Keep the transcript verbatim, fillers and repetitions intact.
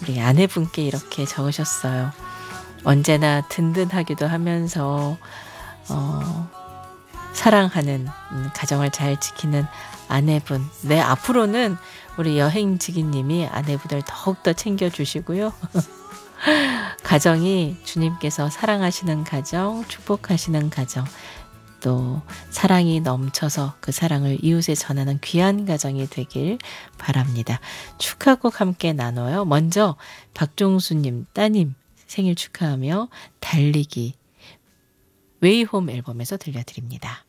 우리 아내분께 이렇게 적으셨어요. 언제나 든든하기도 하면서 어, 사랑하는 음, 가정을 잘 지키는 아내분. 네, 앞으로는 우리 여행지기님이 아내분을 더욱더 챙겨주시고요. 가정이 주님께서 사랑하시는 가정, 축복하시는 가정, 또 사랑이 넘쳐서 그 사랑을 이웃에 전하는 귀한 가정이 되길 바랍니다. 축하곡 함께 나눠요. 먼저 박종수님 따님 생일 축하하며 달리기 웨이홈 앨범에서 들려드립니다.